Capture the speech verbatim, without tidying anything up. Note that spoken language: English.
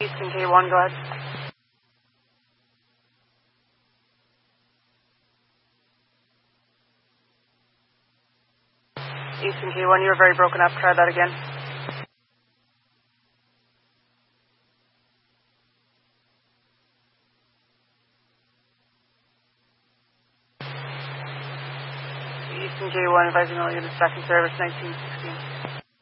Eastern K one, go ahead. Eastern K one, you were very broken up. Try that again. Eastern K one, advising all units back in service, nineteen sixteen.